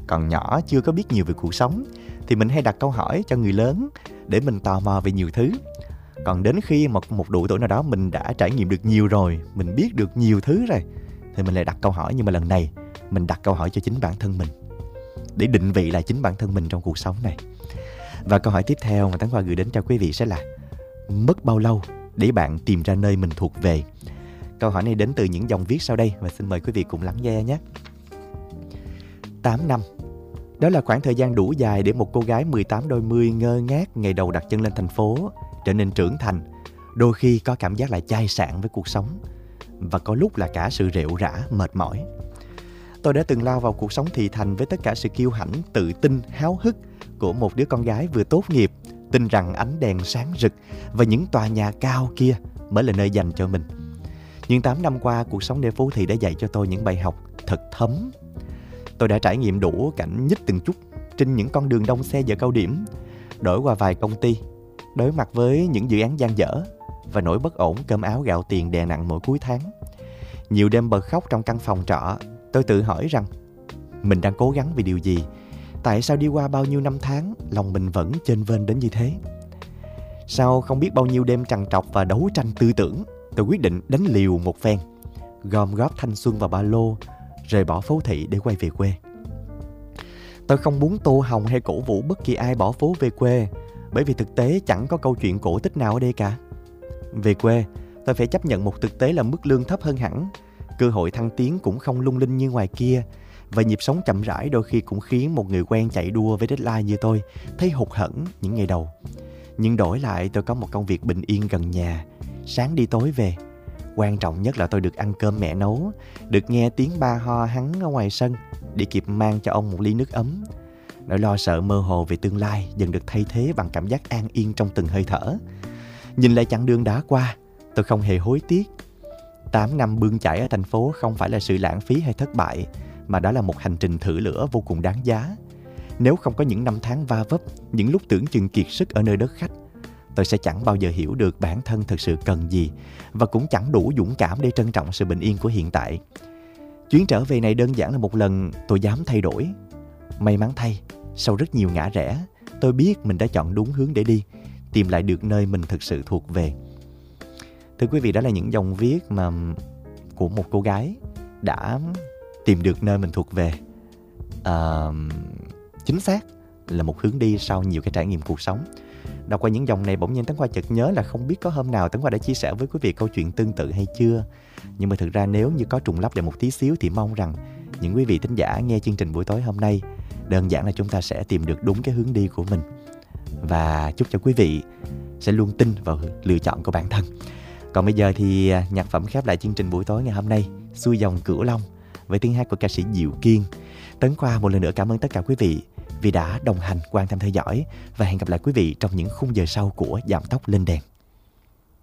còn nhỏ chưa có biết nhiều về cuộc sống thì mình hay đặt câu hỏi cho người lớn để mình tò mò về nhiều thứ. Còn đến khi một độ tuổi nào đó mình đã trải nghiệm được nhiều rồi, mình biết được nhiều thứ rồi, thì mình lại đặt câu hỏi. Nhưng mà lần này mình đặt câu hỏi cho chính bản thân mình, để định vị lại chính bản thân mình trong cuộc sống này. Và câu hỏi tiếp theo mà Tấn Khoa gửi đến cho quý vị sẽ là: mất bao lâu để bạn tìm ra nơi mình thuộc về? Câu hỏi này đến từ những dòng viết sau đây, và xin mời quý vị cùng lắng nghe nhé. 8 năm. Đó là khoảng thời gian đủ dài để một cô gái 18 đôi mươi ngơ ngác ngày đầu đặt chân lên thành phố, trở nên trưởng thành. Đôi khi có cảm giác là chai sạn với cuộc sống, và có lúc là cả sự rệu rã, mệt mỏi. Tôi đã từng lao vào cuộc sống thị thành với tất cả sự kiêu hãnh, tự tin, háo hức của một đứa con gái vừa tốt nghiệp, tin rằng ánh đèn sáng rực và những tòa nhà cao kia mới là nơi dành cho mình. Nhưng 8 năm qua, cuộc sống nơi phố thị đã dạy cho tôi những bài học thật thấm. Tôi đã trải nghiệm đủ cảnh nhích từng chút trên những con đường đông xe giờ cao điểm, đổi qua vài công ty, đối mặt với những dự án dang dở và nỗi bất ổn cơm áo gạo tiền đè nặng mỗi cuối tháng. Nhiều đêm bật khóc trong căn phòng trọ, tôi tự hỏi rằng mình đang cố gắng vì điều gì? Tại sao đi qua bao nhiêu năm tháng, lòng mình vẫn chênh vênh đến như thế? Sau không biết bao nhiêu đêm trằn trọc và đấu tranh tư tưởng, tôi quyết định đánh liều một phen, gom góp thanh xuân vào ba lô, rời bỏ phố thị để quay về quê. Tôi không muốn tô hồng hay cổ vũ bất kỳ ai bỏ phố về quê, bởi vì thực tế chẳng có câu chuyện cổ tích nào ở đây cả. Về quê, tôi phải chấp nhận một thực tế là mức lương thấp hơn hẳn, cơ hội thăng tiến cũng không lung linh như ngoài kia, và nhịp sống chậm rãi đôi khi cũng khiến một người quen chạy đua với deadline như tôi thấy hụt hẫng những ngày đầu. Nhưng đổi lại, tôi có một công việc bình yên gần nhà, sáng đi tối về. Quan trọng nhất là tôi được ăn cơm mẹ nấu, được nghe tiếng ba ho hắng ở ngoài sân để kịp mang cho ông một ly nước ấm. Nỗi lo sợ mơ hồ về tương lai dần được thay thế bằng cảm giác an yên trong từng hơi thở. Nhìn lại chặng đường đã qua, tôi không hề hối tiếc. 8 năm bươn chải ở thành phố không phải là sự lãng phí hay thất bại, mà đó là một hành trình thử lửa vô cùng đáng giá. Nếu không có những năm tháng va vấp, những lúc tưởng chừng kiệt sức ở nơi đất khách, tôi sẽ chẳng bao giờ hiểu được bản thân thực sự cần gì, và cũng chẳng đủ dũng cảm để trân trọng sự bình yên của hiện tại. Chuyến trở về này đơn giản là một lần tôi dám thay đổi. May mắn thay, sau rất nhiều ngã rẽ, tôi biết mình đã chọn đúng hướng để đi, tìm lại được nơi mình thực sự thuộc về. Thưa quý vị, đó là những dòng viết của một cô gái đã tìm được nơi mình thuộc về. Chính xác là một hướng đi sau nhiều cái trải nghiệm cuộc sống. Đọc qua những dòng này bỗng nhiên Tấn Khoa chợt nhớ là không biết có hôm nào Tấn Khoa đã chia sẻ với quý vị câu chuyện tương tự hay chưa. Nhưng mà thực ra nếu như có trùng lắp lại một tí xíu thì mong rằng những quý vị thính giả nghe chương trình buổi tối hôm nay, đơn giản là chúng ta sẽ tìm được đúng cái hướng đi của mình. Và chúc cho quý vị sẽ luôn tin vào lựa chọn của bản thân. Còn bây giờ thì nhạc phẩm khép lại chương trình buổi tối ngày hôm nay, Xuôi dòng Cửu Long, với tiếng hát của ca sĩ Diệu Kiên. Tấn Khoa một lần nữa cảm ơn tất cả quý vị vì đã đồng hành, quan tâm theo dõi, và hẹn gặp lại quý vị trong những khung giờ sau của Giảm Tốc Lên Đèn.